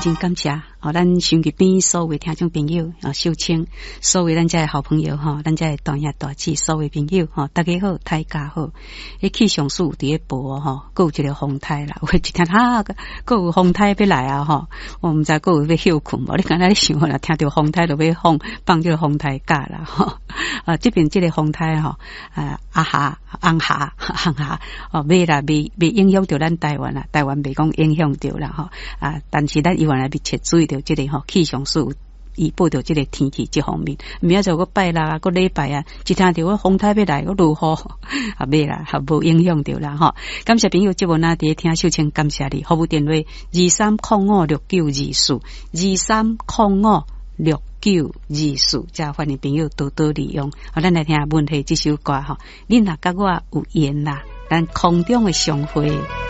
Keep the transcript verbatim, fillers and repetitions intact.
真感谢哦，咱手机边所有听众朋友啊，秀清，所有咱家的好朋友哈，咱家的大爷大姐，所有朋友哈，大家好，大家好。迄气象署伫咧播哈，还有一个风台啦，我一听哈，还有风台要来啊哈，我毋知还有要休困无？你刚才你想啦，听到风台就要放放这个风台假啦哈。啊，这边这个风台哈，啊啊哈，安哈，安哈，哦，未啦，未未影响到咱台湾啦，台湾未讲影响到啦哈。啊，但是咱伊原来密切注意到这个吼气象署伊报道这个天气这方面，明仔载个拜六啊，个礼拜啊，一听到个风台要来，个落雨啊，未啦，还无影响到啦吼。感谢朋友这部那伫听秀清，感谢你，服务电话二三空五六九二四二三空五六九二四，加欢迎朋友多多利用。好，咱来听问题这首歌吼，恁若甲我有缘啦，咱空中的相会。